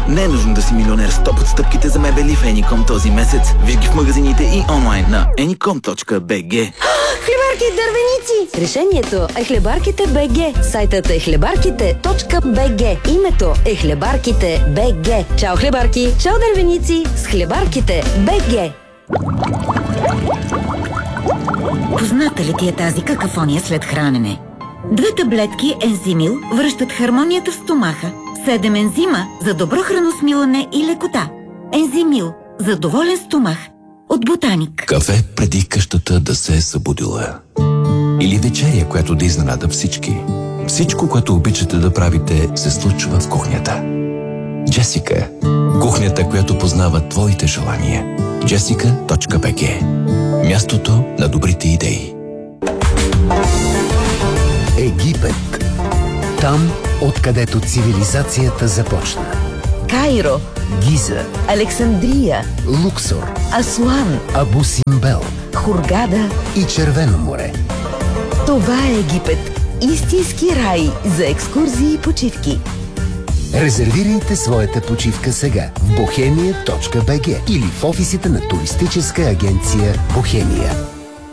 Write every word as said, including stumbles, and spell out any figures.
Не е нужно да си милионер с топ отстъпките за мебели в Еником този месец. Виж ги в магазините и онлайн на еником точка би джи. Хлебарки дървеници! Решението е Хлебарките БГ. Сайтът е хлебарките точка би джи. Името е Хлебарките БГ. Чао хлебарки! Чао дървеници! С Хлебарките БГ. Позната ли ти е тази какафония след хранене? Две таблетки Ензимил връщат хармонията в стомаха. Седем ензима за добро храносмилане и лекота. Ензимил за доволен стомах. От Ботаник. Кафе преди къщата да се е събудила. Или вечеря, която да изненада всички. Всичко, което обичате да правите, се случва в кухнята. Джесика. Кухнята, която познава твоите желания. джесика точка би джи. Мястото на добрите идеи. Египет. Там, откъдето цивилизацията започна. Кайро, Гиза, Александрия, Луксор, Асуан, Абу Симбел Хургада и Червено море. Това е Египет. Истински рай за екскурзии и почивки. Резервирайте своята почивка сега в бохемия точка би джи или в офисите на туристическа агенция Бохемия.